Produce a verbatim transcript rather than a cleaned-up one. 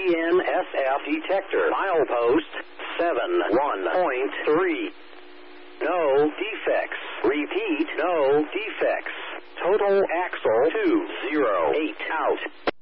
N S F detector. Milepost seven one point three. No defects. Repeat, no defects. Total axle two zero eight out.